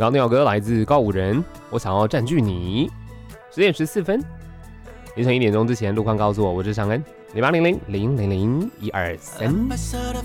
刚那首歌来自告五人，我想要占据你。10点14分，凌晨1点钟之前，路况告诉我是尚恩，0800000123。